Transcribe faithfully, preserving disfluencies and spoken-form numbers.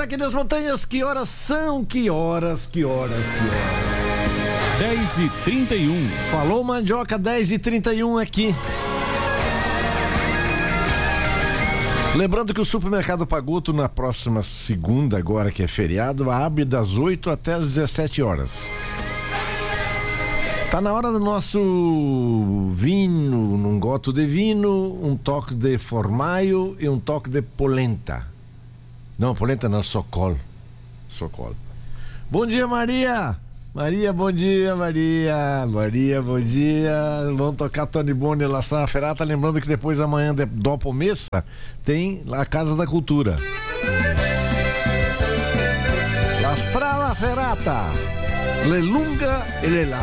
aqui nas montanhas, que horas são? Que horas, que horas, que horas? dez e trinta e um. Falou, Mandioca, dez e trinta e um aqui. Lembrando que o Supermercado Paguto, na próxima segunda, agora que é feriado, abre das oito até as dezessete horas. Tá na hora do nosso vinho, um goto de vinho, um toque de formaio e um toque de polenta. Não, polenta não, socol. Socol. Bom dia, Maria! Maria, bom dia, Maria. Maria, bom dia. Vamos tocar Tony Boni e La Strada Ferrata. Lembrando que depois amanhã, de, dopo messa, tem a Casa da Cultura. La Strada Ferrata. Le lunga e le larga.